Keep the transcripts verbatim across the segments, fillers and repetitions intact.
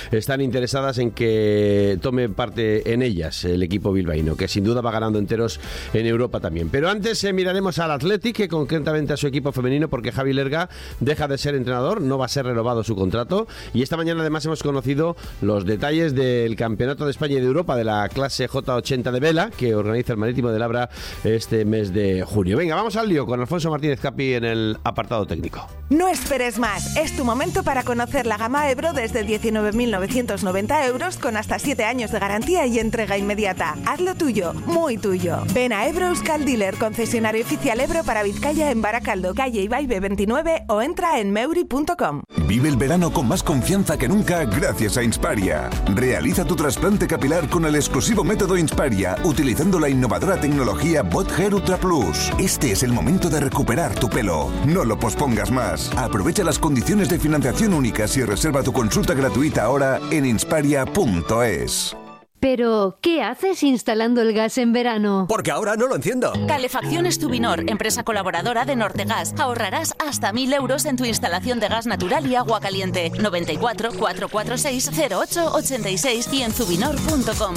están interesadas en que tome parte en ellas el equipo bilbaíno, que sin duda va ganando enteros en Europa también. Pero antes eh, miraremos al Athletic, que concretamente a su equipo femenino, porque Javi Lerga deja de ser entrenador, no va a ser renovado su contrato, y esta mañana además hemos conocido los detalles del Campeonato de España y de Europa de la clase J ochenta de vela que organiza el Marítimo de Labra este mes de junio. Venga, vamos al lío con Alfonso Martínez Capi en el apartado técnico. No esperes más, es tu momento para conocer la gama Ebro desde diecinueve mil novecientos noventa euros con hasta siete años de garantía y entrega inmediata. Hazlo tuyo, muy tuyo. Ven a Ebro Euskal Dealer, concesionario oficial Ebro para Vizcaya en Baracaldo, calle Ibaibe veintinueve, o entra en meuri punto com. Vive el verano con más confianza que nunca gracias a Insparia. Realiza tu trasplante capilar con el exclusivo método Insparia, utilizando la innovadora tecnología Bot Hair Ultra Plus. Este es el momento de recuperar tu pelo. No lo pospongas más. Aprovecha las condiciones de financiación únicas y reserva tu consulta gratuita ahora en insparia punto es. Pero, ¿qué haces instalando el gas en verano? Porque ahora no lo enciendo. Calefacciones Tubinor, empresa colaboradora de Nortegas. Ahorrarás hasta mil euros en tu instalación de gas natural y agua caliente. noventa y cuatro, cuatrocientos cuarenta y seis, cero ocho ochenta y seis y en tubinor punto com.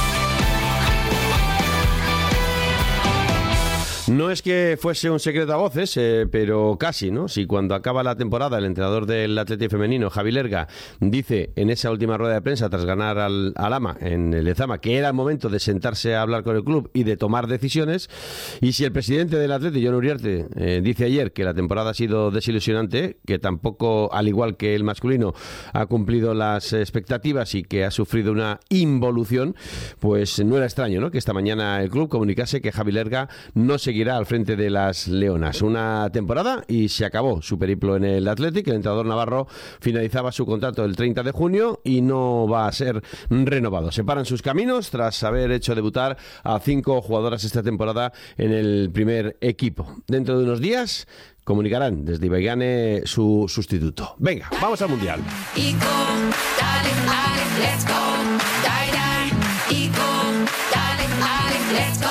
No es que fuese un secreto a voces, eh, pero casi, ¿no? Si cuando acaba la temporada el entrenador del Athletic femenino, Javi Lerga, dice en esa última rueda de prensa tras ganar al, al Ama en el Lezama que era el momento de sentarse a hablar con el club y de tomar decisiones, y si el presidente del Athletic, Jon Uriarte, eh, dice ayer que la temporada ha sido desilusionante, que tampoco, al igual que el masculino, ha cumplido las expectativas y que ha sufrido una involución, pues no era extraño, ¿no?, que esta mañana el club comunicase que Javi Lerga no seguirá al frente de las Leonas. Una temporada y se acabó su periplo en el Athletic. El entrenador navarro finalizaba su contrato el treinta de junio y no va a ser renovado. Separan sus caminos tras haber hecho debutar a cinco jugadoras esta temporada en el primer equipo. Dentro de unos días comunicarán desde Ibaigane su sustituto. Venga, vamos al Mundial. Ico, dale, dale, let's go. Die, die. Ico, dale, dale, let's go.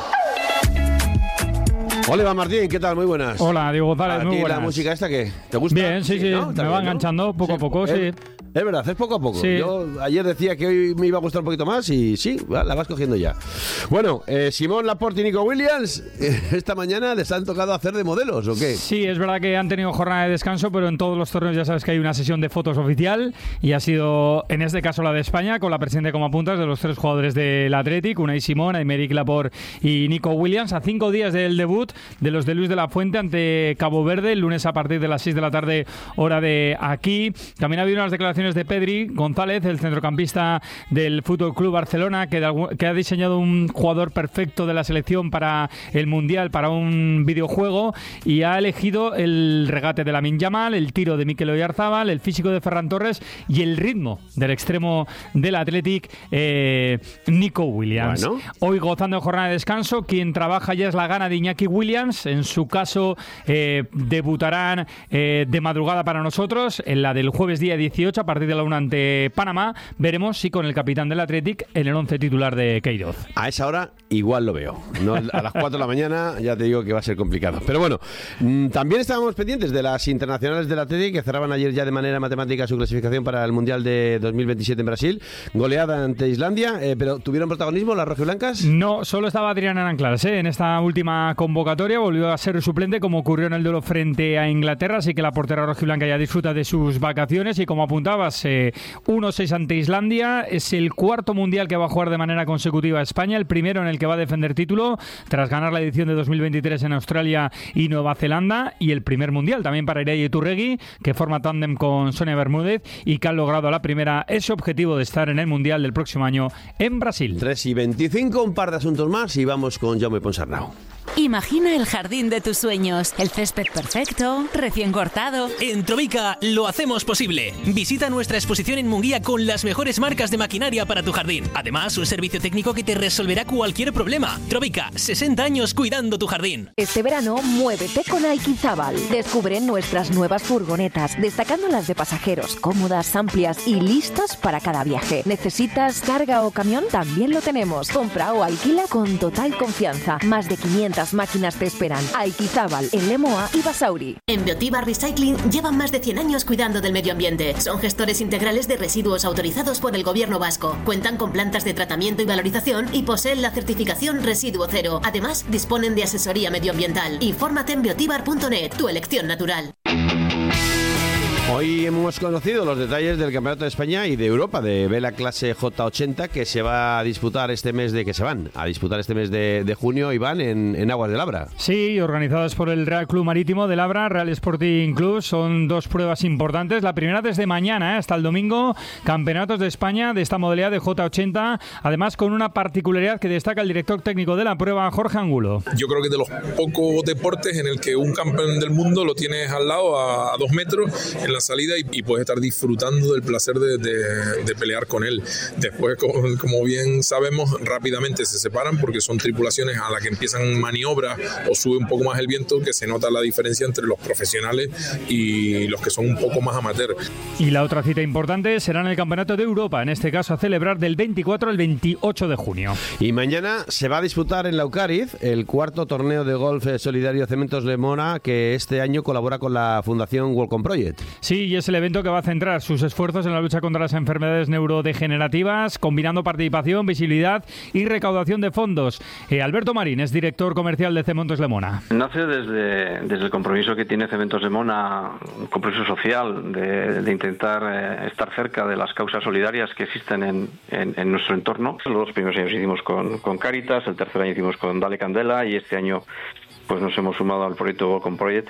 Hola, Iván Martín, ¿qué tal? Muy buenas. Hola, Diego González, muy buenas. ¿La música esta qué? ¿Te gusta? Bien, sí, sí, sí, ¿no? me va bien, enganchando ¿no? poco sí, a poco, es, sí. Es verdad, es poco a poco. Sí. Yo ayer decía que hoy me iba a gustar un poquito más y sí, la vas cogiendo ya. Bueno, eh, Simón Laporte y Nico Williams, eh, esta mañana les han tocado hacer de modelos, ¿o qué? Sí, es verdad que han tenido jornada de descanso, pero en todos los torneos ya sabes que hay una sesión de fotos oficial y ha sido, en este caso, la de España, con la presidenta como apuntas de los tres jugadores del Athletic, Unai Simón, Aymeric Laporte y Nico Williams, a cinco días del debut de los de Luis de la Fuente ante Cabo Verde, el lunes a partir de las seis de la tarde, hora de aquí. También ha habido unas declaraciones de Pedri González, el centrocampista del F C Barcelona, que, de, que ha diseñado un jugador perfecto de la selección para el Mundial, para un videojuego, y ha elegido el regate de Lamine Yamal, el tiro de Mikel Oyarzabal, el físico de Ferran Torres y el ritmo del extremo del Athletic, eh, Nico Williams. Bueno. Hoy, gozando de jornada de descanso, quien trabaja ya es la gana de Iñaki Williams. En su caso, eh, debutarán eh, de madrugada para nosotros, en la del jueves día dieciocho, a partir de la una ante Panamá. Veremos si con el capitán del Athletic en el once titular de Queiroz. A esa hora igual lo veo, no, a las cuatro de la mañana ya te digo que va a ser complicado. Pero bueno, mmm, también estábamos pendientes de las internacionales del Athletic, que cerraban ayer ya de manera matemática su clasificación para el Mundial de dos mil veintisiete en Brasil. Goleada ante Islandia, eh, pero ¿tuvieron protagonismo las rojiblancas? No, solo estaba Adriana Anclares, ¿eh? En esta última convocatoria volvió a ser suplente, como ocurrió en el duelo frente a Inglaterra, así que la portera rojiblanca ya disfruta de sus vacaciones y, como apuntabas, eh, uno seis ante Islandia. Es el cuarto mundial que va a jugar de manera consecutiva a España, el primero en el que va a defender título tras ganar la edición de dos mil veintitrés en Australia y Nueva Zelanda, y el primer mundial también para Irai Iturregui, que forma tándem con Sonia Bermúdez y que han logrado a la primera ese objetivo de estar en el mundial del próximo año en Brasil. tres y veinticinco, un par de asuntos más y vamos con Jaume Ponsarnau. Imagina el jardín de tus sueños, el césped perfecto, recién cortado. En Trovica lo hacemos posible. Visita nuestra exposición en Munguía con las mejores marcas de maquinaria para tu jardín. Además, un servicio técnico que te resolverá cualquier problema. Trovica, sesenta años cuidando tu jardín. Este verano, muévete con Aikizábal. Descubre nuestras nuevas furgonetas, destacando las de pasajeros, cómodas, amplias y listas para cada viaje. ¿Necesitas carga o camión? También lo tenemos. Compra o alquila con total confianza. Más de quinientas nuestras máquinas te esperan. Aiquizábal, en Lemoa y Basauri. En Biotiba Recycling llevan más de cien años cuidando del medio ambiente. Son gestores integrales de residuos autorizados por el Gobierno vasco. Cuentan con plantas de tratamiento y valorización y poseen la certificación Residuo Cero. Además, disponen de asesoría medioambiental. Infórmate en biotibar punto net, tu elección natural. Hoy hemos conocido los detalles del Campeonato de España y de Europa de vela clase J ochenta que se va a disputar este mes de que se van a disputar este mes de, de junio, Iván, en, en Aguas de Labra. Sí, organizadas por el Real Club Marítimo de Labra, Real Sporting Club. Son dos pruebas importantes. La primera desde mañana ¿eh? hasta el domingo, Campeonatos de España de esta modalidad de J ochenta, además con una particularidad que destaca el director técnico de la prueba, Jorge Angulo. Yo creo que de los pocos deportes en el que un campeón del mundo lo tienes al lado a, a dos metros en la salida y, y puedes estar disfrutando del placer de, de, de pelear con él. Después, como, como bien sabemos, rápidamente se separan porque son tripulaciones a las que empiezan maniobras o sube un poco más el viento, que se nota la diferencia entre los profesionales y los que son un poco más amateur. Y la otra cita importante será en el Campeonato de Europa, en este caso a celebrar del veinticuatro al veintiocho de junio. Y mañana se va a disputar en Laucariz el cuarto torneo de golf solidario Cementos Lemona, que este año colabora con la Fundación Welcome Project. Sí, y es el evento que va a centrar sus esfuerzos en la lucha contra las enfermedades neurodegenerativas, combinando participación, visibilidad y recaudación de fondos. Eh, Alberto Marín es director comercial de Cementos Lemona. Nace desde, desde el compromiso que tiene Cementos Lemona, un compromiso social de, de intentar eh, estar cerca de las causas solidarias que existen en, en, en nuestro entorno. Los dos primeros años hicimos con, con Cáritas, el tercer año hicimos con Dale Candela y este año pues nos hemos sumado al proyecto Welcome Project,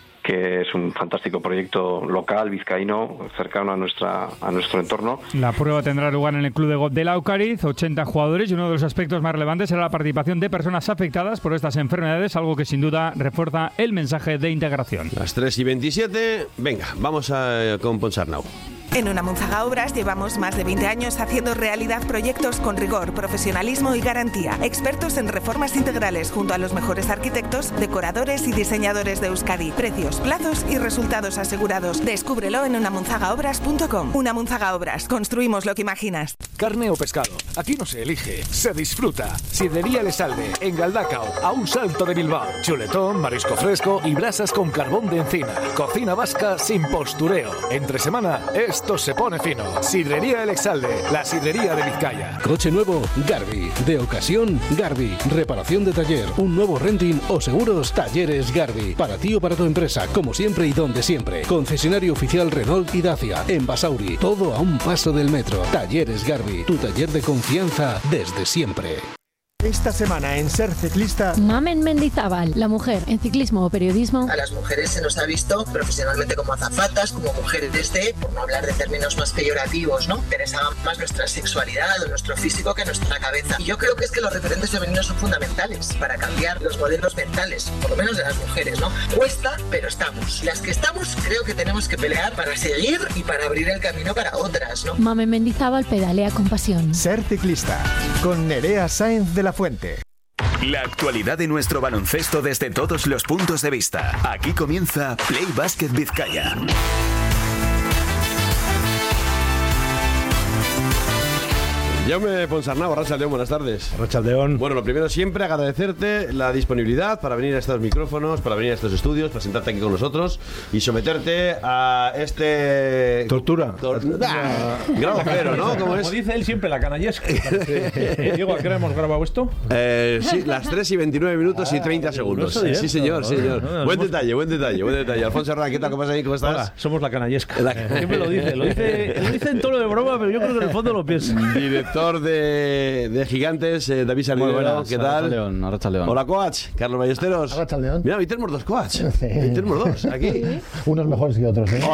que es un fantástico proyecto local, vizcaíno, cercano a nuestra a nuestro entorno. La prueba tendrá lugar en el Club de Golf de Laucariz, ochenta jugadores, y uno de los aspectos más relevantes será la participación de personas afectadas por estas enfermedades, algo que sin duda refuerza el mensaje de integración. Las tres y veintisiete, venga, vamos a con Ponsarnau. En Unamunzaga Obras llevamos más de veinte años haciendo realidad proyectos con rigor, profesionalismo y garantía. Expertos en reformas integrales junto a los mejores arquitectos, decoradores y diseñadores de Euskadi. Precios, plazos y resultados asegurados. Descúbrelo en unamunzaga obras punto com. Unamunzaga Obras. Construimos lo que imaginas. Carne o pescado. Aquí no se elige, se disfruta. Sidrería Lesalde, en Galdacao, a un salto de Bilbao. Chuletón, marisco fresco y brasas con carbón de encina. Cocina vasca sin postureo. Entre semana es esto se pone fino. Sidrería El Exalde, la sidrería de Vizcaya. Coche nuevo, Garbi. De ocasión, Garbi. Reparación de taller, un nuevo renting o seguros, Talleres Garbi. Para ti o para tu empresa, como siempre y donde siempre. Concesionario oficial Renault y Dacia. En Basauri, todo a un paso del metro. Talleres Garbi, tu taller de confianza desde siempre. Esta semana en Ser Ciclista, Mamen Mendizábal, la mujer en ciclismo o periodismo. A las mujeres se nos ha visto profesionalmente como azafatas, como mujeres de, por no hablar de términos más peyorativos, ¿no? Interesaba más nuestra sexualidad o nuestro físico que nuestra cabeza. Y yo creo que es que los referentes femeninos son fundamentales para cambiar los modelos mentales, por lo menos de las mujeres, ¿no? Cuesta, pero estamos. Las que estamos, creo que tenemos que pelear para seguir y para abrir el camino para otras, ¿no? Mamen Mendizábal pedalea con pasión. Ser Ciclista, con Nerea Sáenz de la Fuente. La actualidad de nuestro baloncesto desde todos los puntos de vista. Aquí comienza Play Basket Vizcaya. Jaume Ponsarnau, Arratsaldeon, buenas tardes. Arratsaldeon. Bueno, lo primero siempre agradecerte la disponibilidad para venir a estos micrófonos, para venir a estos estudios, para sentarte aquí con nosotros y someterte a este... Tortura. Tor... Ah, grado cero, ¿no? ¿Cómo es? Como dice él siempre, la canallesca. Diego, ¿a qué hora hemos grabado esto? Eh, sí, las tres y veintinueve minutos ah, y treinta segundos. Directo, sí, señor, sí, señor. No, no, buen hemos... detalle, buen detalle, buen detalle. Alfonso Herrera, ¿qué tal? ¿Cómo estás ahí? ¿Cómo estás? Hola, somos la canallesca. La... Siempre lo dice, lo dice, lo dice en tono de broma, pero yo creo que en el fondo lo piensa. Director de, de Gigantes, eh, David Salidero, ¿qué tal? León, Arratsaldeon. Hola, coach, Carlos Ballesteros. Arratsaldeon. Mira, hoy tenemos dos coach. Sí. Hoy tenemos dos, aquí. ¿Sí? Unos mejores que otros, ¿eh?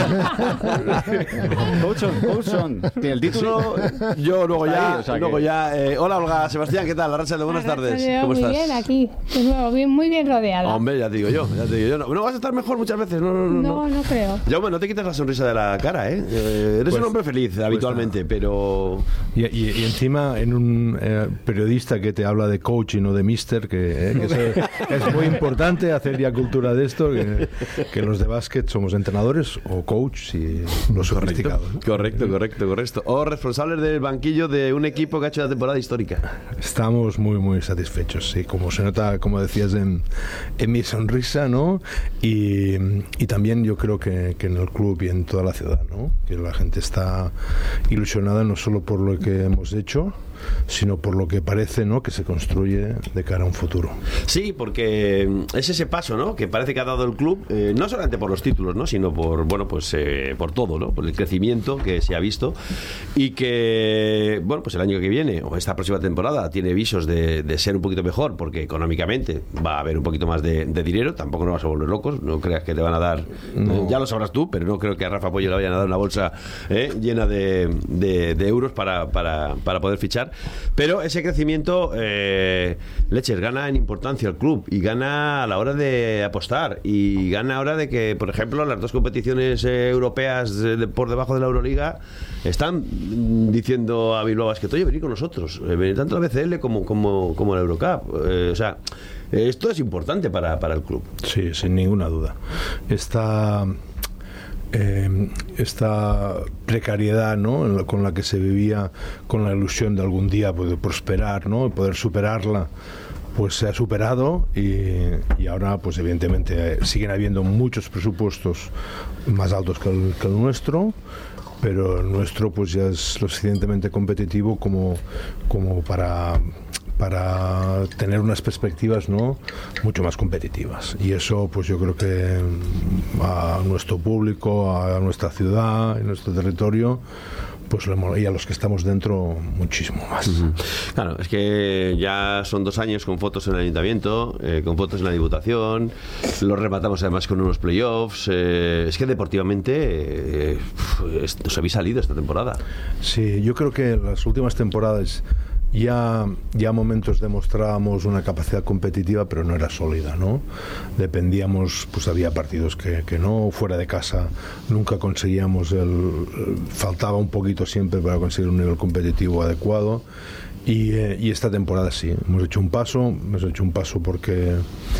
Coachon, Coachon. Tiene el título. Sí. Yo luego ya, ahí, o sea luego que... ya. Eh, hola, Olga, Sebastián, ¿qué tal? Arratsaldeon, buenas tardes. ¿Cómo muy estás? Muy bien, aquí. De nuevo, bien, muy bien rodeada. Hombre, ya te digo yo, ya te digo yo. No, no vas a estar mejor muchas veces, no, no, no. No, no, no creo. Ya, bueno, no te quites la sonrisa de la cara, ¿eh? eh eres pues, un hombre feliz habitualmente, pues, pero... Y, y, y encima en un eh, periodista que te habla de coach y no de mister, que, eh, que eso es muy importante hacer ya cultura de esto, que, que los de básquet somos entrenadores o coach y los sofisticados. Correcto, correcto, correcto. O responsables del banquillo de un equipo que ha hecho la temporada histórica. Estamos muy, muy satisfechos, sí, como se nota, como decías, en, en mi sonrisa, ¿no? Y, y también yo creo que, que en el club y en toda la ciudad, ¿no? Que la gente está ilusionada no solo por lo que hemos hecho, sino por lo que parece, ¿no?, que se construye de cara a un futuro. Sí, porque es ese paso, ¿no?, que parece que ha dado el club, eh, no solamente por los títulos, ¿no?, sino por, bueno, pues eh, por todo, ¿no?, por el crecimiento que se ha visto y que, bueno, pues el año que viene o esta próxima temporada tiene visos de, de ser un poquito mejor, porque económicamente va a haber un poquito más de, de dinero. Tampoco nos vas a volver locos, no creas que te van a dar, no. eh, ya lo sabrás tú, pero no creo que a Rafa Pollo le vayan a dar una bolsa eh, llena de, de, de euros para, para, para poder fichar. Pero ese crecimiento, eh, leches, gana en importancia el club y gana a la hora de apostar y gana a la hora de que, por ejemplo, las dos competiciones eh, europeas de, de, por debajo de la Euroliga están diciendo a Bilbao Basket: oye, venid con nosotros, eh, venid tanto la B C L como, como, como la Eurocup. Eh, o sea, esto es importante para, para el club. Sí, sin ninguna duda. Está... Eh, esta precariedad, ¿no?, con la que se vivía, con la ilusión de algún día poder prosperar, ¿no?, y poder superarla, pues se ha superado y, y ahora pues evidentemente eh, siguen habiendo muchos presupuestos más altos que el, que el nuestro, pero el nuestro pues ya es lo suficientemente competitivo como, como para para tener unas perspectivas, ¿no?, mucho más competitivas, y eso pues yo creo que a nuestro público, a nuestra ciudad, a nuestro territorio, pues y a los que estamos dentro muchísimo más. Uh-huh. Claro, es que ya son dos años con fotos en el ayuntamiento, eh, con fotos en la Diputación, los rematamos además con unos playoffs. Eh, es que deportivamente eh, os habéis salido esta temporada. Sí, yo creo que las últimas temporadas ya ya a momentos demostrábamos una capacidad competitiva, pero no era sólida, ¿no? Dependíamos, pues había partidos que, que no, fuera de casa nunca conseguíamos el, faltaba un poquito siempre para conseguir un nivel competitivo adecuado. Y, eh, y esta temporada sí, hemos hecho un paso, hemos hecho un paso porque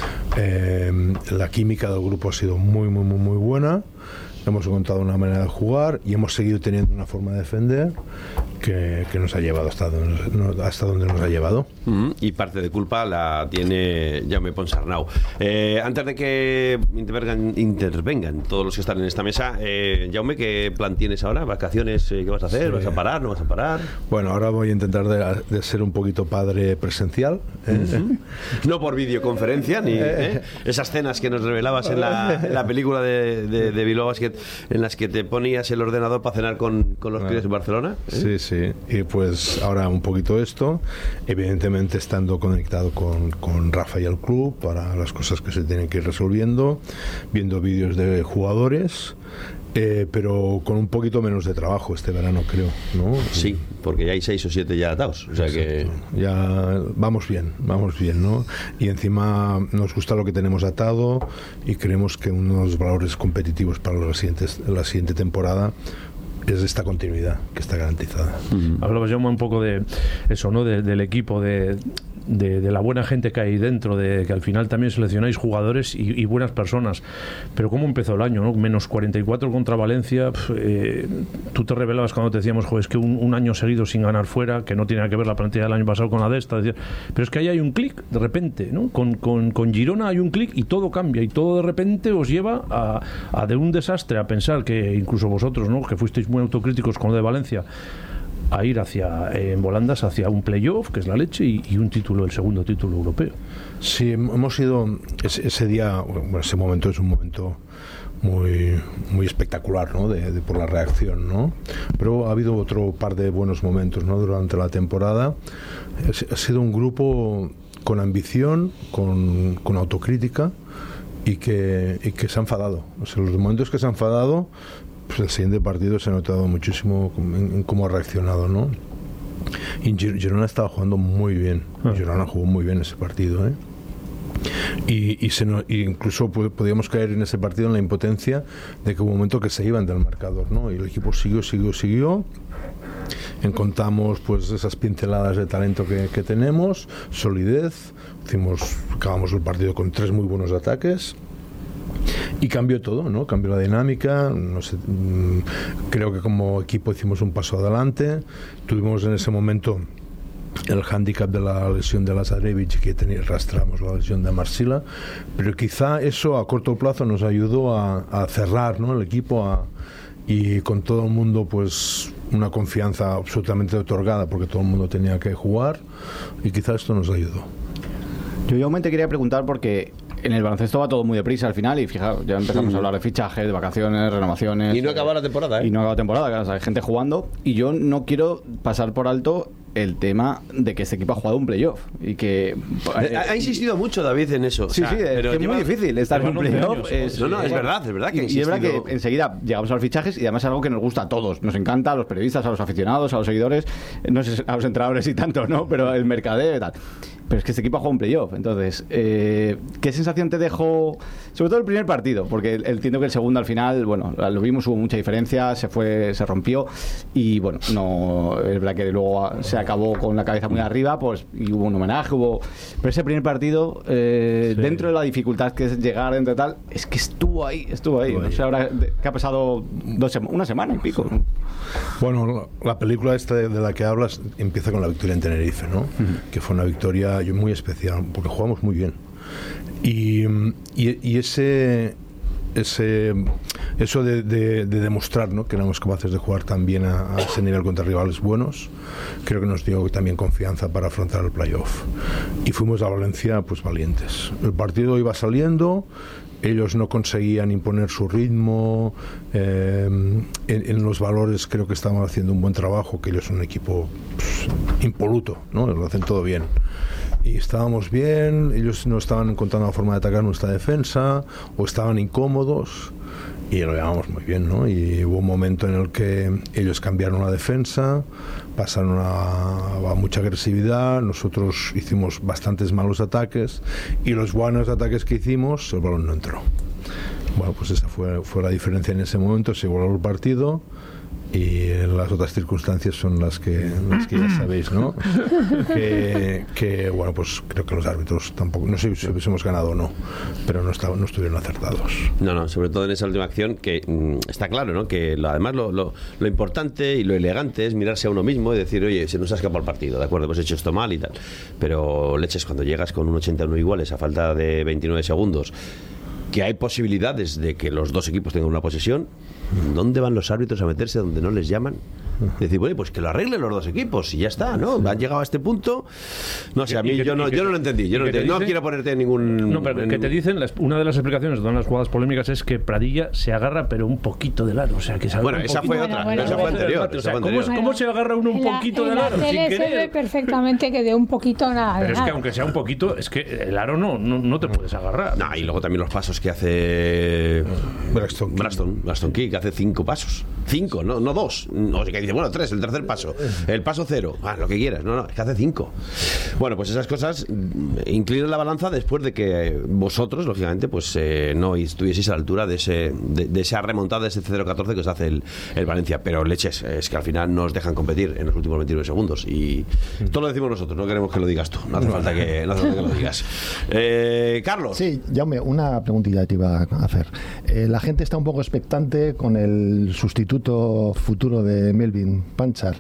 eh, la química del grupo ha sido muy, muy, muy, muy buena. Hemos encontrado una manera de jugar y hemos seguido teniendo una forma de defender que, que nos ha llevado hasta donde, hasta donde nos ha llevado. Uh-huh. Y parte de culpa la tiene Jaume Ponsarnau. Eh, antes de que intervengan, intervengan todos los que están en esta mesa, eh, Jaume, ¿qué plan tienes ahora? ¿Vacaciones? Eh, ¿Qué vas a hacer? Sí. ¿Vas a parar? ¿No vas a parar? Bueno, ahora voy a intentar de, de ser un poquito padre presencial. ¿eh? Uh-huh. No por videoconferencia, ni ¿eh? esas cenas que nos revelabas en la, en la película de, de, de Bilbao Basket, en las que te ponías el ordenador para cenar con, con los críos en Barcelona. ¿eh? Sí, sí. Y pues ahora un poquito esto, evidentemente estando conectado con, con Rafa y el club para las cosas que se tienen que ir resolviendo, viendo vídeos de jugadores. Eh, pero con un poquito menos de trabajo este verano, creo, ¿no? Sí, porque ya hay seis o siete ya atados, o sea que ya vamos bien, vamos bien, ¿no? Y encima nos gusta lo que tenemos atado y creemos que uno de los valores competitivos para la siguiente, la siguiente temporada es esta continuidad que está garantizada. Uh-huh. Hablabas ya un poco de eso, ¿no? De, del equipo, de De, de la buena gente que hay dentro, de que al final también seleccionáis jugadores y, y buenas personas. Pero ¿cómo empezó el año, no? Menos cuarenta y cuatro contra Valencia. Pf, eh, tú te revelabas cuando te decíamos, joder, es que un, un año seguido sin ganar fuera, que no tiene nada que ver la plantilla del año pasado con la de esta. Decía, pero es que ahí hay un clic de repente, ¿no? Con, con, con Girona hay un clic y todo cambia, y todo de repente os lleva a, a de un desastre a pensar que incluso vosotros, ¿no?, que fuisteis muy autocríticos con lo de Valencia, a ir hacia, eh, en volandas, hacia un playoff, que es la leche, y, y un título, el segundo título europeo. Sí, hemos ido, ese, ese día, bueno, ese momento es un momento muy muy espectacular, ¿no?, de, de, por la reacción, ¿no? Pero ha habido otro par de buenos momentos, ¿no?, durante la temporada. Ha sido un grupo con ambición, con, con autocrítica, y que, y que se ha enfadado. O sea, los momentos que se ha enfadado, pues el siguiente partido se ha notado muchísimo en, en cómo ha reaccionado, ¿no? Y Girona estaba jugando muy bien. Ah. Girona jugó muy bien ese partido, ¿eh? Y, y, se no, y incluso podíamos caer en ese partido en la impotencia de que hubo un momento que se iban del marcador, ¿no? Y el equipo siguió, siguió, siguió. encontramos pues esas pinceladas de talento que, que tenemos, solidez, hicimos, acabamos el partido con tres muy buenos ataques. Y cambió todo, ¿no? Cambió la dinámica. No sé, creo que como equipo hicimos un paso adelante. Tuvimos en ese momento el hándicap de la lesión de Lazarevic, que tenía, arrastramos la lesión de Marcila, pero quizá eso a corto plazo nos ayudó a, a cerrar, ¿no? El equipo a, y con todo el mundo pues una confianza absolutamente otorgada, porque todo el mundo tenía que jugar, y quizá esto nos ayudó. Yo igualmente quería preguntar porque en el baloncesto va todo muy deprisa al final y fijaos, ya empezamos mm. a hablar de fichajes, de vacaciones, renovaciones. Y no acaba la temporada, ¿eh? Y no acaba la temporada, claro, o sea, hay gente jugando y yo no quiero pasar por alto el tema de que este equipo ha jugado un playoff y que... Eh, ha, ha insistido mucho David en eso. Sí, o sea, sí, es, que es muy difícil estar en un playoff. Es, no, no, es verdad, es verdad que y, y es verdad que enseguida llegamos a los fichajes y además es algo que nos gusta a todos. Nos encanta a los periodistas, a los aficionados, a los seguidores, no sé, a los entrenadores y tanto, ¿no? Pero el mercadeo y tal. Pero es que este equipo ha jugado un playoff. Entonces, eh, ¿qué sensación te dejó? Sobre todo el primer partido, porque entiendo que el segundo al final, bueno, lo vimos, hubo mucha diferencia, se fue, se rompió y bueno, no, es verdad que luego se acabó con la cabeza muy arriba, pues y hubo un homenaje, hubo... Pero ese primer partido, eh, sí. dentro de la dificultad que es llegar dentro de tal, es que estuvo ahí, estuvo ahí. Estuvo ahí. No sé ahora que ha pasado dos sema- una semana y pico. Bueno, la película esta de la que hablas empieza con la victoria en Tenerife, ¿no? Uh-huh. Que fue una victoria muy especial, porque jugamos muy bien. Y, y, y ese... ese eso de, de, de demostrar, ¿no?, que éramos capaces de jugar también a, a ese nivel contra rivales buenos, creo que nos dio también confianza para afrontar el playoff. Y fuimos a Valencia pues valientes. El partido iba saliendo, ellos no conseguían imponer su ritmo, eh, en, en los valores creo que estaban haciendo un buen trabajo, que ellos son un equipo pues, impoluto, ¿no?, lo hacen todo bien. Y estábamos bien, ellos no estaban encontrando la forma de atacar nuestra defensa o estaban incómodos y lo llevamos muy bien, ¿no? Y hubo un momento en el que ellos cambiaron la defensa, pasaron a, a mucha agresividad, nosotros hicimos bastantes malos ataques y los buenos ataques que hicimos, el balón no entró. Bueno, pues esa fue, fue la diferencia en ese momento, se igualó el partido. Y las otras circunstancias son las que, las que ya sabéis, ¿no? Que, que, bueno, pues creo que los árbitros tampoco, no sé si hubiésemos ganado o no, pero no, estaban, no estuvieron acertados. No, no, sobre todo en esa última acción, que mmm, está claro, ¿no? Que lo, además lo, lo, lo importante y lo elegante es mirarse a uno mismo y decir, oye, se nos ha escapado el partido, de acuerdo, hemos hecho esto mal y tal. Pero leches, cuando llegas con un ochenta y uno iguales a falta de veintinueve segundos, que hay posibilidades de que los dos equipos tengan una posesión, ¿dónde van los árbitros a meterse donde no les llaman? Decir, bueno, pues que lo arreglen los dos equipos y ya está, ¿no? Han llegado a este punto. No sé, a mí que, yo, no, yo no lo entendí. Yo no, entendí. No quiero ponerte en ningún. No, pero en que te dicen, una de las explicaciones de todas las jugadas polémicas es que Pradilla se agarra, pero un poquito del aro. O sea, que se bueno, esa fue otra. Bueno, bueno, esa fue anterior. O sea, ¿cómo, ¿cómo se agarra uno un la, poquito del aro? Sin querer. Se ve perfectamente que de un poquito nada. Pero de es nada. que aunque sea un poquito, es que el aro no, no, no te puedes agarrar. No, y luego también los pasos que hace Braxton Braxton, Braxton Key, que hace cinco pasos. Cinco, no, no dos. O sea, que dice, bueno, tres, el tercer paso. El paso cero, ah, lo que quieras. No, no, es que hace cinco. Bueno, pues esas cosas inclinan la balanza después de que vosotros, lógicamente, pues eh, no estuvieseis a la altura de ese de, de esa remontada, de ese cero catorce que os hace el, el Valencia. Pero leches, es que al final nos dejan competir en los últimos veintinueve segundos. Y todo lo decimos nosotros, no queremos que lo digas tú. No hace falta que, no hace falta que lo digas. Eh, Carlos. Sí, Jaume, una preguntilla te iba a hacer. Eh, la gente está un poco expectante con el sustituto futuro de Melvin Panchar.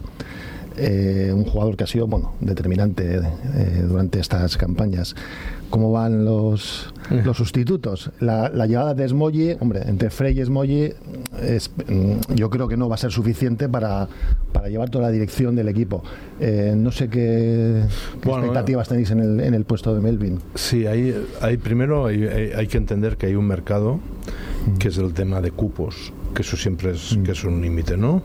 Eh, un jugador que ha sido bueno determinante eh, durante estas campañas. ¿Cómo van los, los sustitutos? La, la llegada de Smoji, hombre, entre Frey y Smoji es, yo creo que no va a ser suficiente para, para llevar toda la dirección del equipo. Eh, no sé qué, qué bueno, expectativas tenéis en el, en el puesto de Melvin. Sí, hay, hay primero hay, hay, hay que entender que hay un mercado mm. que es el tema de cupos, que eso siempre es, mm. que es un límite, ¿no?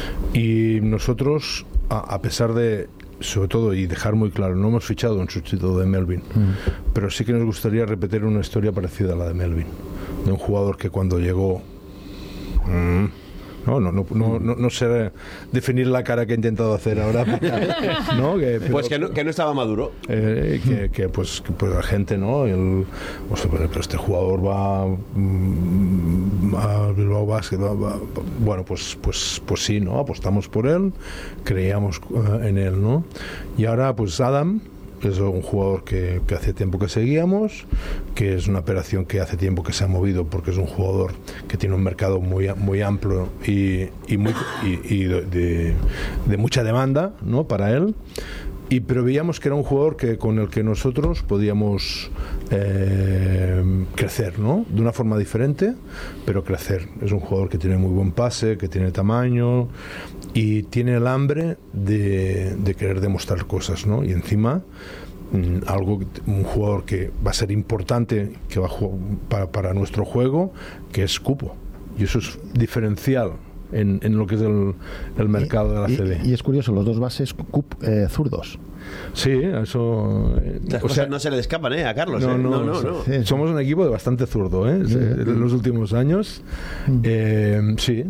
Y nosotros, a, a pesar de, sobre todo, y dejar muy claro, no hemos fichado un sustituto de Melvin, mm. pero sí que nos gustaría repetir una historia parecida a la de Melvin, de un jugador que cuando llegó, mmm, No, no, no, no, no, no sé definir la cara que he intentado hacer ahora. ¿No? Que, pero, pues que no, que no estaba maduro. Eh, que, que, pues, que pues la gente, ¿no? El, o sea, pero este jugador va mm, a Bilbao Basket, va, va, bueno, pues, pues, pues sí, ¿no? Apostamos por él, creíamos uh, en él, ¿no? Y ahora, pues Adam es un jugador que, que hace tiempo que seguíamos, que es una operación que hace tiempo que se ha movido, porque es un jugador que tiene un mercado muy, muy amplio y, y, muy, y, y de, de, de mucha demanda, ¿no? Para él. Y, pero veíamos que era un jugador que, con el que nosotros podíamos eh, crecer, ¿no? De una forma diferente, pero crecer. Es un jugador que tiene muy buen pase, que tiene tamaño y tiene el hambre de, de querer demostrar cosas, ¿no? Y encima mm, algo, un jugador que va a ser importante que va a jugar para, para nuestro juego, que es cupo. Y eso es diferencial En, en lo que es el, el mercado y, de la C B. Y, y es curioso, los dos bases cup, eh, zurdos. Sí, eso. Eh, Las o cosas sea, no se le escapan, ¿eh? A Carlos. no, ¿eh? no, no, no, no. sí, somos un equipo de bastante zurdo, ¿eh? Sí, en los últimos años. Mm. Eh, sí.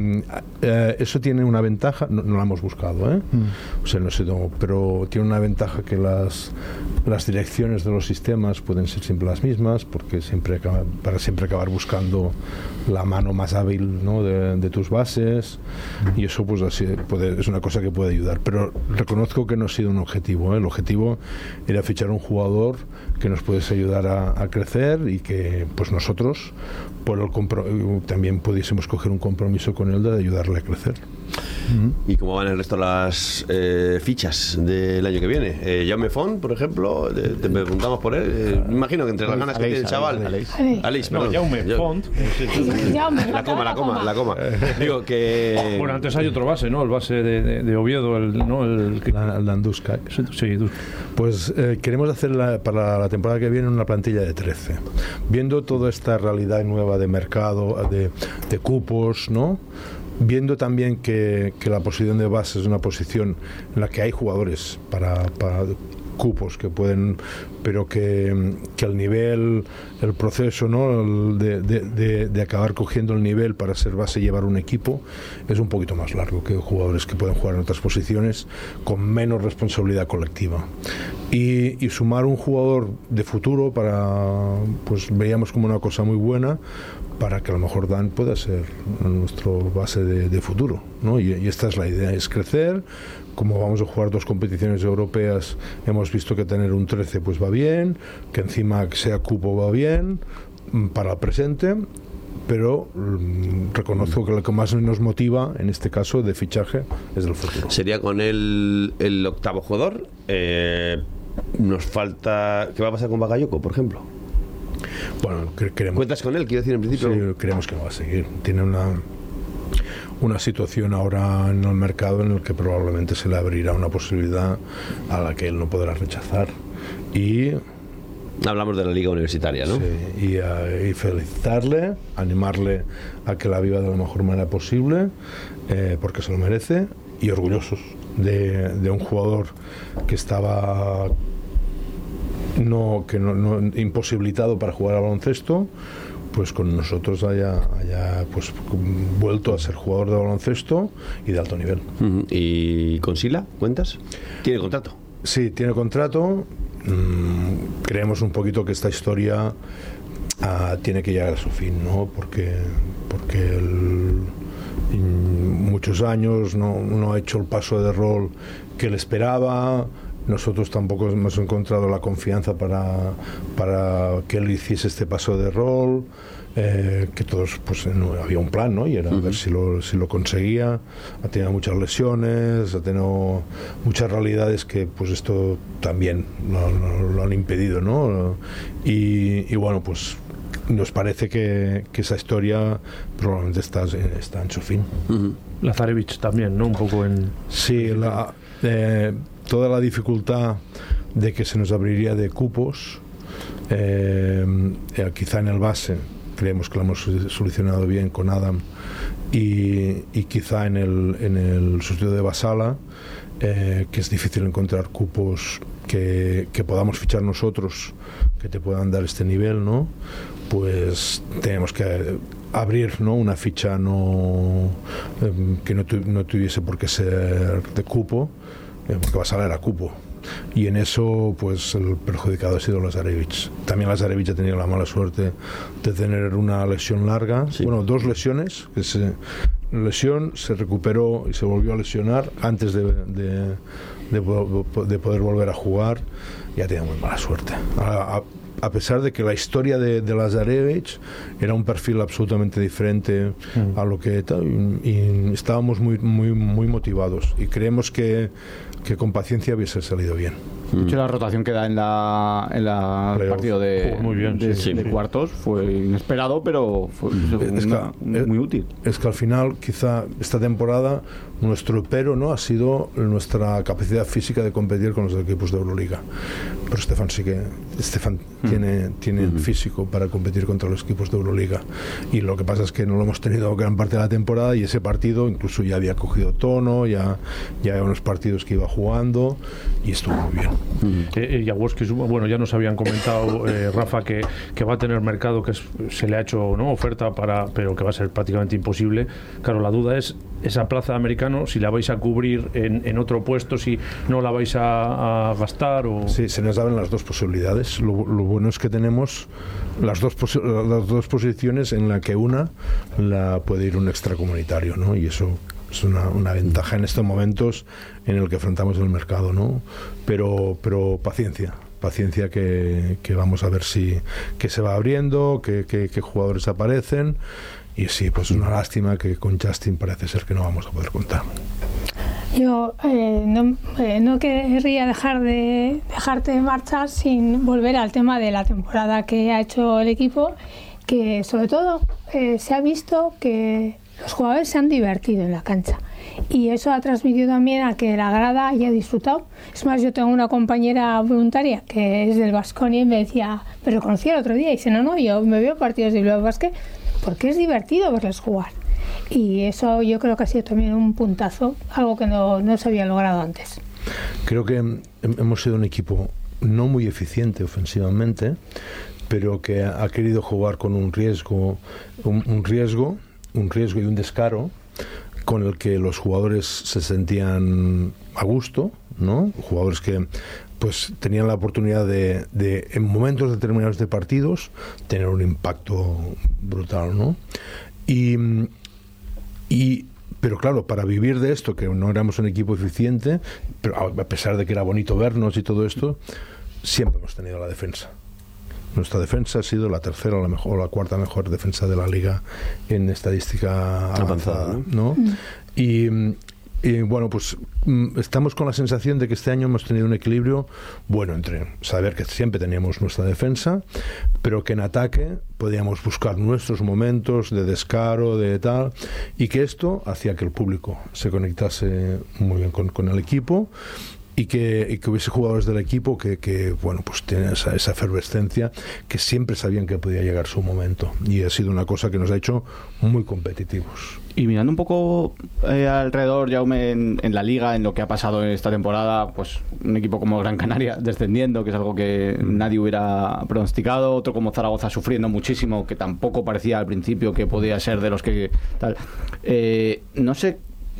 Eh, eso tiene una ventaja, no, no la hemos buscado, ¿eh? Mm. O sea, no sé, no, pero tiene una ventaja que las las direcciones de los sistemas pueden ser siempre las mismas, porque siempre acaba, para siempre acabar buscando la mano más hábil, ¿no? de, de tus bases, y eso pues así puede, es una cosa que puede ayudar, pero reconozco que no ha sido un objetivo, ¿eh? El objetivo era fichar un jugador que nos pudiese ayudar a, a crecer y que pues nosotros por el compro- también pudiésemos coger un compromiso con él de ayudarle a crecer. ¿Y cómo van el resto las eh, fichas del año que viene? Eh, Jaume Font, por ejemplo, te, te preguntamos por él. Eh, me imagino que entre las ganas que tiene el chaval. Aleix. Aleix, No, perdón. Jaume Yo- Font. Jaume, La coma, la coma, la coma. Digo que. Bueno, antes hay otro base, ¿no? El base de, de, de Oviedo, el, ¿no? El, que- La, la Andusca. Sí, sí, Dus- Pues eh, queremos hacer la- para la temporada que viene una plantilla de trece. Viendo toda esta realidad nueva de mercado, de, de cupos, ¿no? Viendo también que, que la posición de base es una posición en la que hay jugadores para, para cupos que pueden, pero que, que el nivel, el proceso, ¿no? El de, de, de, de acabar cogiendo el nivel para ser base y llevar un equipo es un poquito más largo que jugadores que pueden jugar en otras posiciones con menos responsabilidad colectiva. Y, y sumar un jugador de futuro para, pues veíamos como una cosa muy buena, para que a lo mejor Dan pueda ser nuestro base de, de futuro, ¿no? Y, y esta es la idea, es crecer. Como vamos a jugar dos competiciones europeas, hemos visto que tener un trece pues va bien, que encima sea cupo va bien mm, para el presente, pero mm, reconozco que lo que más nos motiva en este caso de fichaje es el futuro. Sería con él el octavo jugador. Eh, nos falta. ¿Qué va a pasar con Bakayoko, por ejemplo? Bueno, cre- queremos. ¿Cuentas con él? Quiero decir, en principio. Sí, creemos que va a seguir. Tiene una una situación ahora en el mercado en el que probablemente se le abrirá una posibilidad a la que él no podrá rechazar. Y hablamos de la liga universitaria, ¿no? Sí, y, uh, y felicitarle, animarle a que la viva de la mejor manera posible, eh, porque se lo merece, y orgullosos de, de un jugador que estaba no que no, no imposibilitado para jugar al baloncesto, pues con nosotros haya, haya pues vuelto a ser jugador de baloncesto y de alto nivel. Uh-huh. ¿Y con Sila cuentas? ¿Tiene contrato? Sí, tiene contrato. Mm, creemos un poquito que esta historia uh, tiene que llegar a su fin, ¿no? Porque porque el, muchos años no, no ha hecho el paso de rol que él esperaba. Nosotros tampoco hemos encontrado la confianza para, para que él hiciese este paso de rol, eh, que todos, pues no, había un plan, ¿no? Y era uh-huh. ver si lo, si lo conseguía. Ha tenido muchas lesiones, ha tenido muchas realidades que pues esto también lo, lo, lo han impedido, ¿no? Y, y bueno, pues nos parece que, que esa historia probablemente está, está en su fin. Uh-huh. Lazarevich también, ¿no? Un poco en... Sí, la... Eh, toda la dificultad de que se nos abriría de cupos, eh, eh, quizá en el base creemos que lo hemos solucionado bien con Adam, y, y quizá en el, en el sustituto de Basala, eh, que es difícil encontrar cupos que, que podamos fichar nosotros que te puedan dar este nivel, ¿no? Pues tenemos que abrir, ¿no?, una ficha no eh, que no, tu, no tuviese por qué ser de cupo, eh, porque Vasal era cupo. Y en eso, pues, el perjudicado ha sido Lazarevic. También Lazarevic ha tenido la mala suerte de tener una lesión larga, sí. bueno, dos lesiones, que se lesión, se recuperó y se volvió a lesionar antes de, de, de, de poder volver a jugar. Y ha tenido muy mala suerte. A, a, a pesar de que la historia de, de Lazarevic era un perfil absolutamente diferente mm. a lo que tal, y, y estábamos muy, muy, muy motivados y creemos que que con paciencia hubiese salido bien. De hecho, la rotación que da en la en la partido de, muy bien, de, sí, de sí. cuartos fue inesperado, pero fue es una, que, muy útil. Es que al final, quizá esta temporada, nuestro pero no ha sido nuestra capacidad física de competir con los equipos de Euroliga. Pero Stefan sí que Stefan mm. tiene, tiene mm. físico para competir contra los equipos de Euroliga. Y lo que pasa es que no lo hemos tenido gran parte de la temporada, y ese partido incluso ya había cogido tono, ya, ya había unos partidos que iba jugando y estuvo muy bien. Mm. Eh, Jaworski, bueno, ya nos habían comentado, eh, Rafa, que, que va a tener mercado, que es, se le ha hecho, ¿no?, oferta, para, pero que va a ser prácticamente imposible. Claro, la duda es esa plaza de americano, si la vais a cubrir en, en otro puesto, si no la vais a, a gastar o... Sí, se nos abren las dos posibilidades. Lo, lo bueno es que tenemos las dos, posi las dos posiciones, en la que una la puede ir un extracomunitario, ¿no? Y eso es una, una ventaja en estos momentos en el que enfrentamos el mercado, ¿no? Pero, pero paciencia, paciencia que, que vamos a ver si que se va abriendo, que, que, que jugadores aparecen. Y sí, pues una lástima que con Justin parece ser que no vamos a poder contar. Yo eh, no, eh, no querría dejar de dejarte de marchar sin volver al tema de la temporada que ha hecho el equipo, que sobre todo eh, se ha visto que los jugadores se han divertido en la cancha, y eso ha transmitido también a que la grada haya disfrutado. Es más, yo tengo una compañera voluntaria que es del Baskonia y me decía, pero lo conocí el otro día, y dice, no, no, yo me veo partidos de Bilbao Basket porque es divertido verles jugar. Y eso yo creo que ha sido también un puntazo, algo que no, no se había logrado antes. Creo que hemos sido un equipo no muy eficiente ofensivamente, pero que ha querido jugar con un riesgo, un, un riesgo, un riesgo y un descaro con el que los jugadores se sentían a gusto, ¿no? Jugadores que pues tenían la oportunidad de, de en momentos determinados de partidos tener un impacto brutal, ¿no? Y, y pero claro, para vivir de esto, que no éramos un equipo eficiente, pero a pesar de que era bonito vernos y todo esto, siempre hemos tenido la defensa. Nuestra defensa ha sido la tercera o la mejor, o la cuarta mejor defensa de la liga en estadística avanzada, ¿no? Mm. Y, y bueno, pues estamos con la sensación de que este año hemos tenido un equilibrio bueno entre saber que siempre teníamos nuestra defensa, pero que en ataque podíamos buscar nuestros momentos de descaro, de tal, y que esto hacía que el público se conectase muy bien con, con el equipo. Y que, y que hubiese jugadores del equipo que, que bueno, pues tienen esa, esa efervescencia, que siempre sabían que podía llegar su momento, y ha sido una cosa que nos ha hecho muy competitivos. Y mirando un poco eh, alrededor, Jaume, en, en la liga, en lo que ha pasado en esta temporada, pues un equipo como Gran Canaria descendiendo, que es algo que mm. nadie hubiera pronosticado, otro como Zaragoza sufriendo muchísimo, que tampoco parecía al principio que podía ser de los que tal. Eh, no sé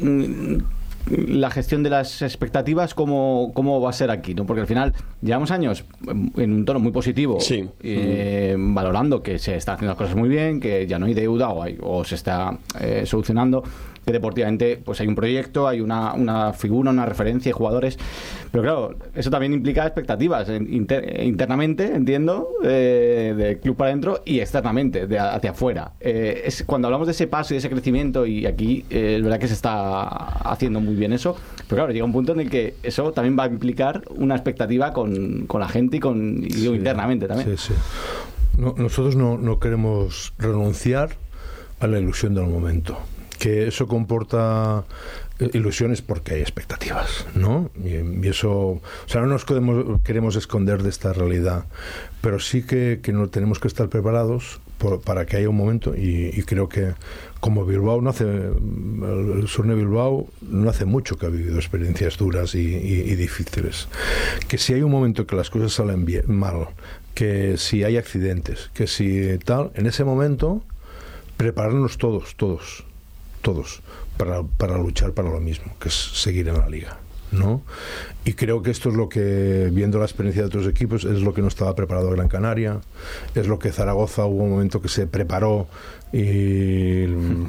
la gestión de las expectativas, ¿cómo, cómo va a ser aquí, ¿no? Porque al final llevamos años en un tono muy positivo, sí. eh, mm. valorando que se están haciendo las cosas muy bien, que ya no hay deuda o, hay, o se está eh, solucionando, que deportivamente pues hay un proyecto, hay una, una figura, una referencia y jugadores, pero claro, eso también implica expectativas inter, internamente, entiendo, eh, del club para adentro, y externamente, de hacia afuera. Eh, es, cuando hablamos de ese paso y de ese crecimiento, y aquí eh, es verdad que se está haciendo muy bien eso, pero claro, llega un punto en el que eso también va a implicar una expectativa con, con la gente y, con, y sí, internamente también. Sí, sí. No, nosotros no, no queremos renunciar a la ilusión del momento. Que eso comporta ilusiones porque hay expectativas, ¿no? Y, y eso, o sea, no nos queremos, queremos esconder de esta realidad, pero sí que, que no tenemos que estar preparados por, para que haya un momento, y, y creo que como Bilbao no hace, el Surne Bilbao no hace mucho que ha vivido experiencias duras y, y, y difíciles, que si hay un momento que las cosas salen bien, mal, que si hay accidentes, que si tal, en ese momento prepararnos todos, todos, todos, para, para luchar para lo mismo, que es seguir en la liga, ¿no? Y creo que esto es lo que, viendo la experiencia de otros equipos, es lo que no estaba preparado Gran Canaria, es lo que Zaragoza hubo un momento que se preparó y, y,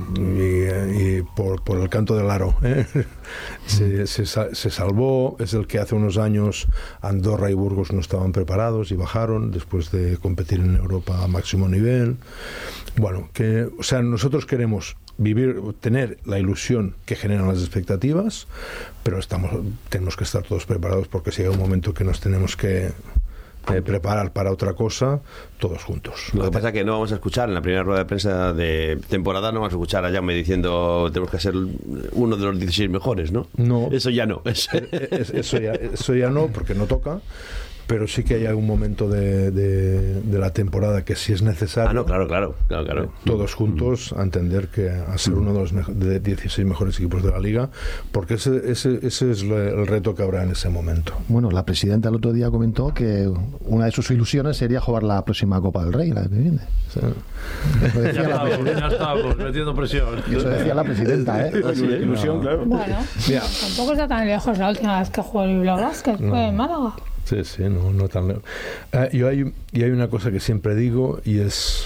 y por, por el canto del aro, ¿eh? se, se, se salvó. Es el que hace unos años Andorra y Burgos no estaban preparados y bajaron después de competir en Europa a máximo nivel. Bueno, que, o sea, nosotros queremos vivir, tener la ilusión que generan las expectativas, pero estamos, tenemos que estar todos preparados, porque si hay un momento que nos tenemos que eh, preparar para otra cosa, todos juntos. Lo que pasa es que no vamos a escuchar en la primera rueda de prensa de temporada, no vamos a escuchar a Jaume diciendo tenemos que ser uno de los dieciséis mejores, ¿no? No. Eso ya no. Eso ya, eso ya no, porque no toca. Pero sí que hay algún momento de, de, de la temporada que si es necesario. Ah, no, claro, claro, claro, claro. Todos juntos a entender que a ser uno de los me- de dieciséis mejores equipos de la liga, porque ese, ese, ese es el reto que habrá en ese momento. Bueno, la presidenta el otro día comentó que una de sus ilusiones sería jugar la próxima Copa del Rey, la que viene. O sea, eso decía Ya la estamos, presidenta. ya estamos, metiendo presión. Eso decía la presidenta, ¿eh? Así es. Ilusión, No. claro. Bueno, Mira. tampoco está tan lejos la última vez que jugó el Bilbao Basket, No. fue en Málaga. Sí, sí, no, no tan lejos. Eh, yo hay, y hay una cosa que siempre digo, y es,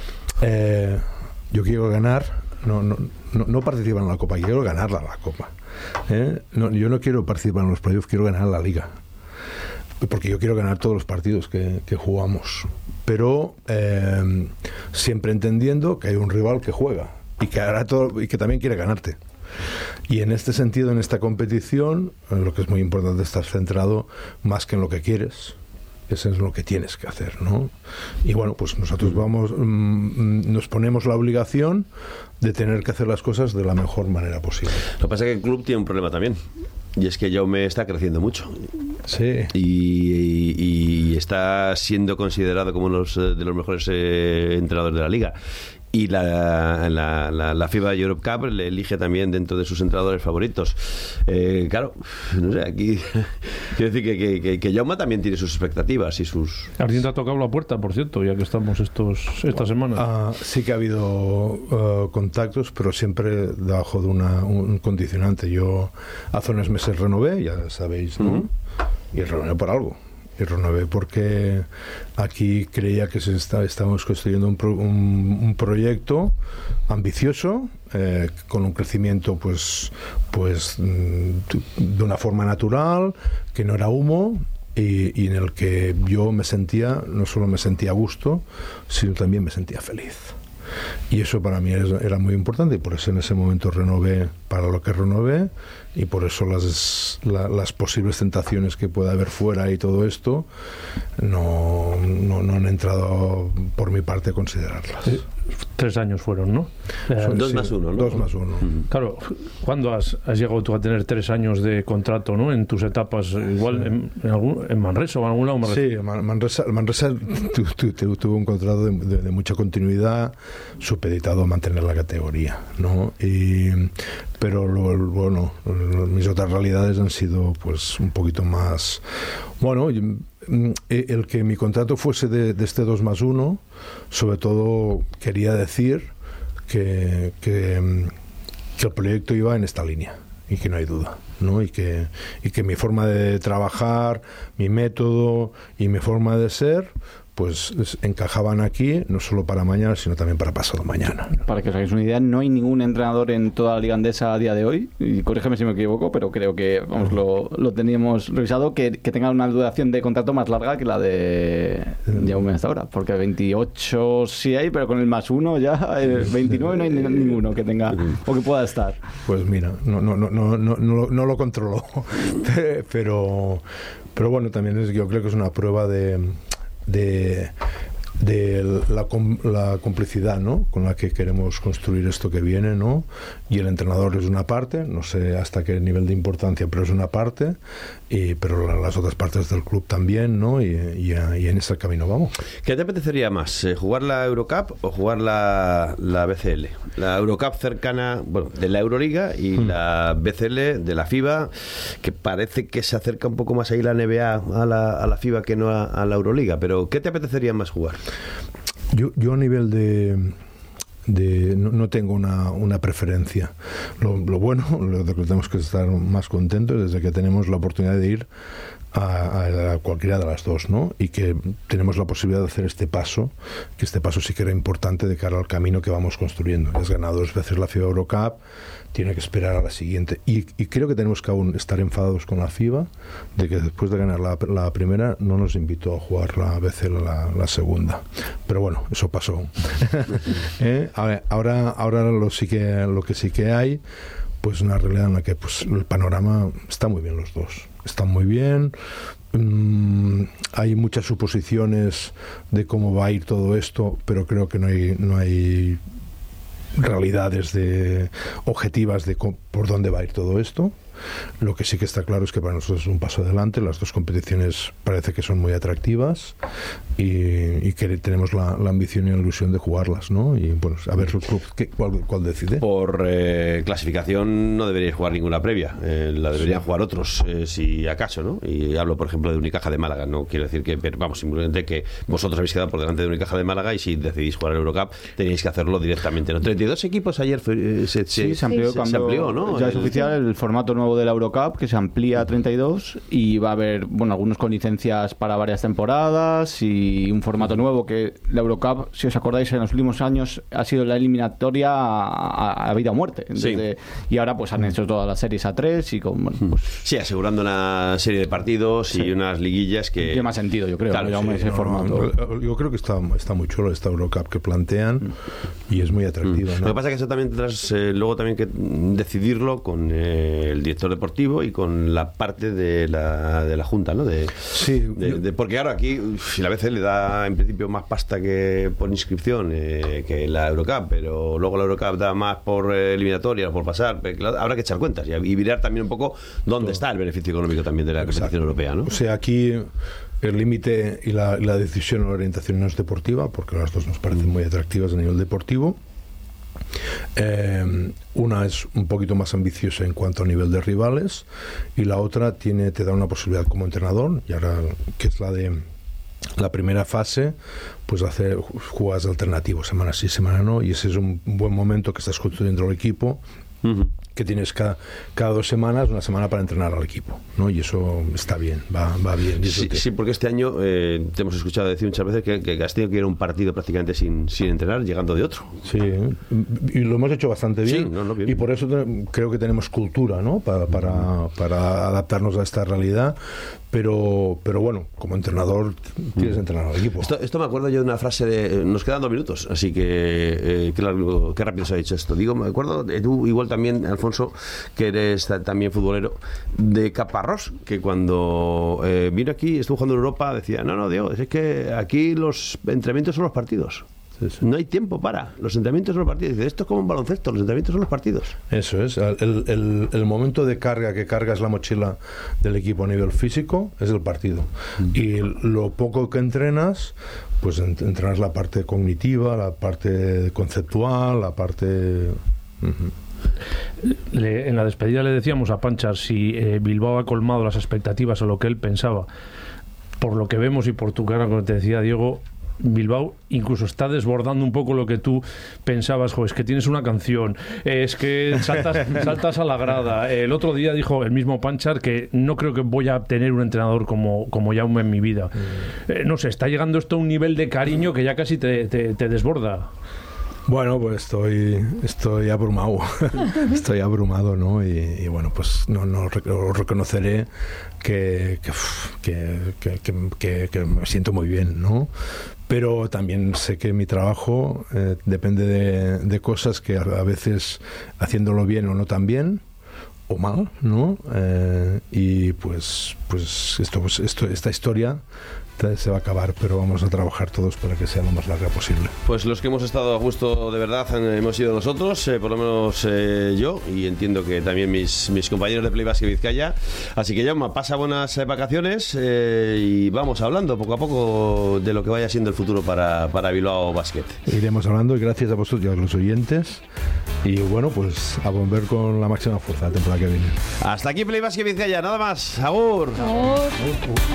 eh, yo quiero ganar, no, no, no, no participar en la Copa, quiero ganarla la Copa. ¿eh? No, yo no quiero participar en los playoffs, quiero ganar la Liga. Porque yo quiero ganar todos los partidos que, que jugamos. Pero eh, siempre entendiendo que hay un rival que juega y que, hará todo, y que también quiere ganarte. Y en este sentido, en esta competición, lo que es muy importante es estar centrado más que en lo que quieres. Eso es lo que tienes que hacer, ¿no? Y bueno, pues nosotros vamos, mmm, nos ponemos la obligación de tener que hacer las cosas de la mejor manera posible. Lo que pasa es que el club tiene un problema también, y es que Jaume está creciendo mucho. Sí. Y, y, y está siendo considerado como uno de los mejores eh, entrenadores de la liga. Y la, la, la, la FIBA Europe Cup le elige también dentro de sus entrenadores favoritos. Eh, claro, no sé, aquí quiero decir que, que, que, que Jaume también tiene sus expectativas y sus... ¿Alguien te ha tocado la puerta, por cierto, ya que estamos estos esta semana? Ah, sí que ha habido uh, contactos, pero siempre debajo de una, un condicionante. Yo hace unos meses renové, ya sabéis, ¿no? Uh-huh. Y renové por algo. Y renové porque aquí creía que se está, estamos construyendo un, pro, un, un proyecto ambicioso, eh, con un crecimiento pues, pues de una forma natural, que no era humo, y, y en el que yo me sentía, no solo me sentía a gusto, sino también me sentía feliz. Y eso para mí era muy importante, y por eso en ese momento renové para lo que renové, y por eso las, la, las posibles tentaciones que pueda haber fuera y todo esto no, no, no han entrado por mi parte a considerarlas. Sí, tres años fueron, ¿no? Son dos sí, más uno, ¿no? Dos más uno. Uh-huh. Claro, ¿cuándo has, has llegado tú a tener tres años de contrato, ¿no? En tus etapas, igual sí. en, en, algún, en Manresa o en algún lado. Manresa. Sí, Manresa, Manresa tu, tu, tu, tuvo un contrato de, de, de mucha continuidad, supeditado a mantener la categoría, ¿no? Y, pero lo, bueno, mis otras realidades han sido pues un poquito más, bueno, el que mi contrato fuese de, de este dos más uno, sobre todo quería decir que, que, que el proyecto iba en esta línea, y que no hay duda, ¿no? Y que, y que mi forma de trabajar, mi método y mi forma de ser pues encajaban aquí, no solo para mañana, sino también para pasado mañana. Para que os hagáis una idea, no hay ningún entrenador en toda la Liga Andesa a día de hoy, y corrígeme si me equivoco, pero creo que vamos, lo, lo teníamos revisado, que, que tenga una duración de contrato más larga que la de Jaume hasta ahora, porque veintiocho sí hay, pero con el más uno ya, eh, veintinueve no hay ninguno que tenga o que pueda estar. Pues mira, no, no, no, no, no, no, no lo controlo, pero, pero bueno, también es, yo creo que es una prueba de de, de la, la complicidad, ¿no?, con la que queremos construir esto que viene, ¿no? Y el entrenador es una parte, no sé hasta qué nivel de importancia, pero es una parte, y, pero las otras partes del club también, ¿no? Y, y, y en ese camino vamos. ¿Qué te apetecería más, eh, jugar la Eurocup o jugar la, la B C L? La Eurocup cercana, bueno, de la Euroliga, y hmm. la B C L de la FIBA, que parece que se acerca un poco más ahí la N B A a la, a la FIBA que no a, a la Euroliga, pero ¿qué te apetecería más jugar? Yo, yo a nivel de de no, no tengo una, una preferencia. Lo, lo bueno, lo que tenemos que estar más contentos es de que tenemos la oportunidad de ir a, a cualquiera de las dos, ¿no? Y que tenemos la posibilidad de hacer este paso, que este paso sí que era importante de cara al camino que vamos construyendo. Has ganado dos veces la FIBA Eurocup, tiene que esperar a la siguiente. Y, y creo que tenemos que aún estar enfadados con la FIBA de que después de ganar la, la primera no nos invitó a jugar la B C la, la segunda. Pero bueno, eso pasó. ¿Eh? A ver, ahora, ahora lo, sí que, lo que sí que hay, pues una realidad en la que pues, el panorama está muy bien los dos. Están muy bien. Mm, hay muchas suposiciones de cómo va a ir todo esto, pero creo que no hay, no hay realidades de objetivas de co- por dónde va a ir todo esto. Lo que sí que está claro es que para nosotros es un paso adelante. Las dos competiciones parece que son muy atractivas y, y que tenemos la, la ambición y la ilusión de jugarlas, ¿no? Y bueno, a ver el club qué, cuál, cuál decide. Por eh, clasificación no deberíais jugar ninguna previa, eh, la deberían sí. jugar otros, eh, si acaso, ¿no? Y hablo, por ejemplo, de Unicaja de Málaga. No quiero decir que, vamos, simplemente que vosotros habéis quedado por delante de Unicaja de Málaga y si decidís jugar el Eurocup tenéis que hacerlo directamente, ¿no? treinta y dos equipos ayer eh, se, sí, se amplió, se, cuando se amplió, ¿no? Ya es el, oficial el formato nuevo de la Eurocup, que se amplía a treinta y dos y va a haber, bueno, algunos con licencias para varias temporadas y un formato nuevo que la Eurocup, si os acordáis, en los últimos años ha sido la eliminatoria a, a, a vida o muerte. Desde, sí. Y ahora pues han hecho todas las series a tres y con, bueno, pues, sí, asegurando una serie de partidos sí. y unas liguillas que... Tiene más sentido, yo creo, claro, sí, ese no, formato. No, yo creo que está, está muy chulo esta Eurocup que plantean mm. y es muy atractiva, mm. ¿no? Lo que pasa es que eso también tendrás eh, luego también que decidirlo con eh, el director deportivo y con la parte de la, de la Junta, ¿no? De, sí. De, de, porque ahora aquí, si la B C le da en principio más pasta que por inscripción eh, que la Eurocup, pero luego la Eurocup da más por eh, eliminatoria, por pasar, claro, habrá que echar cuentas y, y mirar también un poco dónde Todo. está el beneficio económico también de la competición Exacto. europea, ¿no? O sea, aquí el límite y la, la decisión o la orientación no es deportiva, porque las dos nos parecen muy atractivas a nivel deportivo. Eh, una es un poquito más ambiciosa en cuanto a nivel de rivales y la otra tiene te da una posibilidad como entrenador, y ahora que es la de la primera fase, pues hacer jugadas alternativas semana sí, semana no, y ese es un buen momento que estás construyendo el equipo. Uh-huh. Que tienes cada, cada dos semanas una semana para entrenar al equipo, ¿no? Y eso está bien, va, va bien. Sí, sí, porque este año eh, te hemos escuchado decir muchas veces que, que has tenido que ir a un partido prácticamente sin, sin entrenar, llegando de otro. Sí, y lo hemos hecho bastante bien, sí, no, no, bien. Y por eso te, creo que tenemos cultura, ¿no? Para, para, para adaptarnos a esta realidad. Pero, pero bueno, como entrenador tienes que entrenar al equipo. Esto, esto me acuerdo yo de una frase de... Nos quedan dos minutos, así que eh, qué, largo, qué rápido se ha dicho esto. Digo, me acuerdo, de tú igual también, Alfonso, que eres también futbolero, de Caparrós, que cuando eh, vino aquí, estuvo jugando en Europa, decía, no, no, Diego, es que aquí los entrenamientos son los partidos. No hay tiempo para. Los entrenamientos son los partidos. Dice, esto es como un baloncesto, los entrenamientos son los partidos. Eso es. El, el, el momento de carga que cargas la mochila del equipo a nivel físico es el partido. Mm. Y lo poco que entrenas, pues entrenas la parte cognitiva, la parte conceptual, la parte... Uh-huh. Le, en la despedida le decíamos a Panchar si eh, Bilbao ha colmado las expectativas o lo que él pensaba. Por lo que vemos y por tu cara, como te decía Diego, Bilbao incluso está desbordando un poco lo que tú pensabas. Jo, es que tienes una canción, es que saltas, saltas a la grada. El otro día dijo el mismo Panchar que no creo que voy a tener un entrenador como, como Jaume en mi vida. Eh, no sé, está llegando esto a un nivel de cariño que ya casi te, te, te desborda. Bueno, pues estoy estoy abrumado, estoy abrumado, ¿no? Y, y bueno, pues no no reconoceré que que, que, que, que, que me siento muy bien, ¿no? Pero también sé que mi trabajo eh, depende de, de cosas que a, a veces haciéndolo bien o no tan bien o mal, ¿no? Eh, y pues pues esto pues esto esta historia se va a acabar, pero vamos a trabajar todos para que sea lo más larga posible. Pues los que hemos estado a gusto de verdad hemos sido nosotros, eh, por lo menos eh, yo, y entiendo que también mis, mis compañeros de Play Basket Vizcaya. Así que Jaume, pasa buenas eh, vacaciones eh, y vamos hablando poco a poco de lo que vaya siendo el futuro para, para Bilbao Basket. Iremos hablando y gracias a vosotros y a los oyentes. Y bueno, pues a volver con la máxima fuerza la temporada que viene. Hasta aquí Play Basket Vizcaya, nada más. Agur. Agur.